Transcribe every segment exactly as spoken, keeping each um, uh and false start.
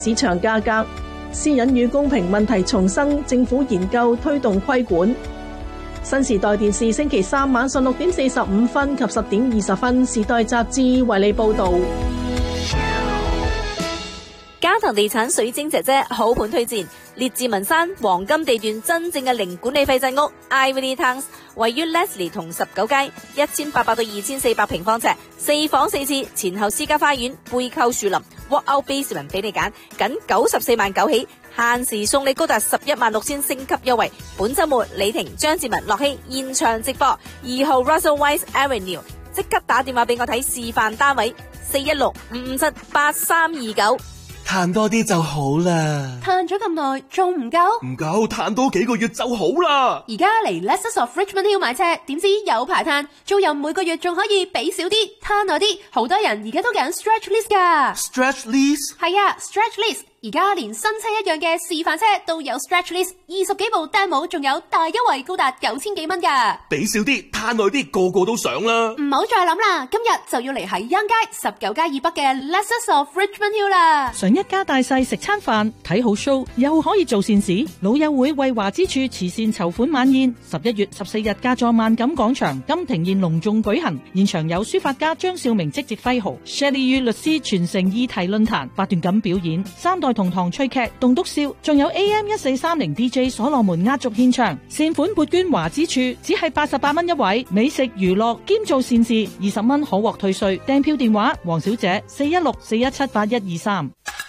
市場價格。私隱與公平問題重生，政府研究推動規管。新時代電視星期三晚上六點四十五分及十點二十分，時代雜誌為你報道。 嘉騰地產水晶姐姐好盤推薦，列治文山黃金地段真正嘅零管理費制屋 Ivory Towns， 位於 Leslie 同十九街，一千八百到二千四百平方尺，四房四廁，前後私家花園，背靠樹林 ，walk out basement 俾你揀，僅九十四萬九起，限時送你高達十一萬六千升級優惠。本周末李婷、張志文、樂希現場直播，二號 Russell Weiss Avenue， 即刻打電話俾我睇示範單位，四一六五五七八三二九。 嘆多啲就好啦， 嘆咗咁耐仲唔夠？ 唔夠，嘆多幾個月就好啦。 而家嚟 Lexus of Richmond Hill 買車，點知有排嘆，租賃每個月仲可以俾少啲，嘆耐啲。好多人而家都揀 Stretch Lease 噶。 Stretch Lease？ 係啊 ，Stretch Lease。而家連新車一樣嘅示範車都有 Stretch Lease， 二十幾部 demo 仲有大優惠高達九千幾蚊噶。 俾少啲，嘆耐啲，個個都想啦。 唔好再諗啦，今日就要嚟喺 Young 街十九街以北嘅 Lexus of Richmond Hill 啦。 想一家大細食餐飯，睇好 show， 又可以做善事。老友會為華之處慈善籌款晚宴，十一月十四日駕座萬錦廣場金庭宴隆重舉行。現場有書法家張少明即席揮毫 ，Shelley 與律師傳承議題論壇，八段錦表演，三代同堂趣劇棟篤笑，仲有 A M 一四三零 D J 所羅門壓軸獻唱。善款撥捐華之處，只係八十八蚊一位，美食娛樂兼做善事，二十蚊可獲退稅。訂票電話黃小姐四一六四一七八一二三。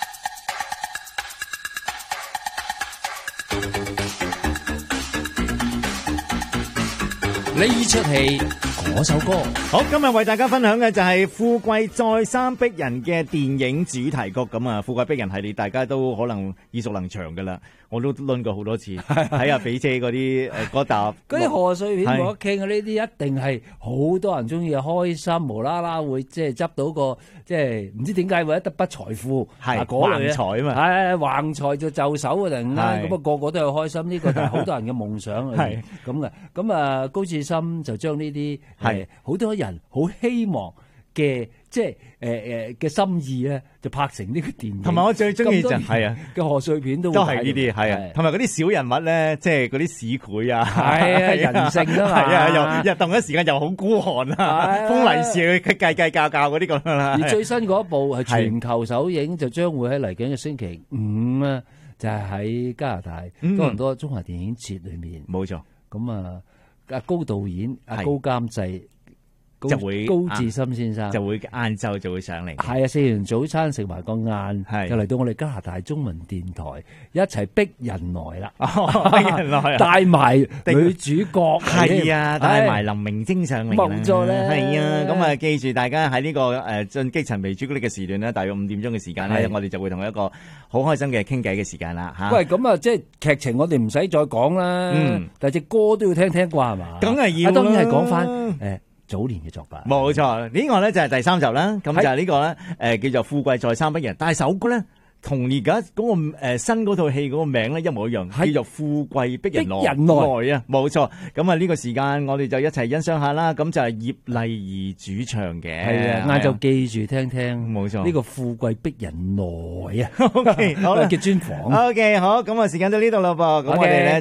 呢出戲嗰首歌， 好，今日為大家分享嘅就係《富貴再三逼人》嘅電影主題曲。咁啊，《富貴逼人》系列大家都可能耳熟能詳噶啦，我都輪過好多次，睇下比姐嗰啲誒嗰集嗰啲賀歲片冇得傾啊！呢啲一定係好多人中意，開心無啦啦會即係執到個即係唔知點解會一筆財富係橫財啊嘛，係橫財就就手啊！突然間咁啊，個個都有開心，呢個就係好多人嘅夢想係咁嘅。咁啊，高志森就將呢啲係好多人好希望嘅即係誒誒嘅心意咧，就拍成呢個電影。同埋我最中意就係啊嘅賀歲片都都係呢啲係啊，同埋嗰啲小人物咧，即係嗰啲市儈啊，係啊人性啊嘛，係啊又又同一時間又好孤寒啊，封利是佢計計較較嗰啲咁樣啦。而最新嗰一部係全球首映，就將會喺嚟緊嘅星期五啊，就係喺加拿大多倫多中華電影節裏面。冇錯，咁啊。阿高導演、阿高監製就會高志森先生就會晏晝就會上嚟。係啊，食完早餐食埋個晏，就嚟到我哋加拿大中文電台一齊逼人來啦！逼人來，帶埋女主角，係啊，帶埋林明晶上嚟。冇錯咧，係啊。咁啊，記住大家喺呢個誒進擊陳皮朱古力嘅時段咧，大約五點鐘嘅時間咧，我哋就會同一個好開心嘅傾偈嘅時間啦嚇。喂，咁啊，即係劇情我哋唔使再講啦。嗯，但係隻歌都要聽聽啩係嘛？梗係要啦。當然係講翻誒。早年嘅作品，冇錯，呢個咧就係第三集啦。咁就係呢個咧，誒叫做《富貴再三逼人》，但係首歌咧同而家嗰個誒新嗰套戲嗰個名咧一模一樣，叫做《富貴逼人來》啊，冇錯。咁啊呢個時間我哋就一齊欣賞下啦。咁就係葉麗儀主唱嘅，係啊，晏晝記住聽聽，冇錯。呢個《富貴逼人來》啊，OK，好啦，嘅專訪，OK，好，咁啊時間到呢度啦噃，咁我哋咧。